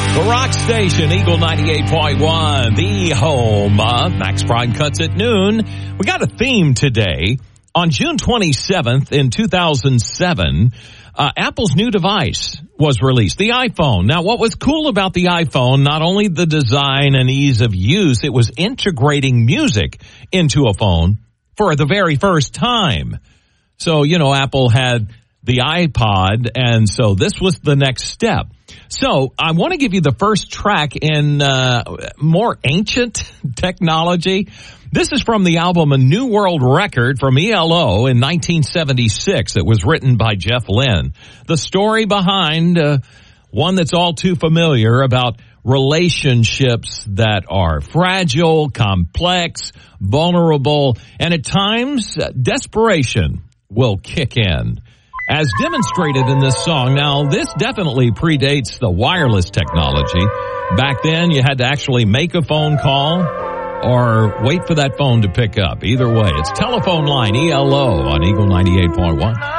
The rock station, Eagle 98.1, the home of Max Prime Cuts at Noon. We got a theme today. On June 27th in 2007, Apple's new device was released, the iPhone. Now, what was cool about the iPhone, not only the design and ease of use, it was integrating music into a phone for the very first time. So, Apple had the iPod, and so this was the next step. So I want to give you the first track in more ancient technology. This is from the album A New World Record from ELO in 1976. It was written by Jeff Lynne. The story behind one that's all too familiar about relationships that are fragile, complex, vulnerable, and at times desperation will kick in. As demonstrated in this song. Now, this definitely predates the wireless technology. Back then, you had to actually make a phone call or wait for that phone to pick up. Either way, it's Telephone Line, ELO on Eagle 98.1.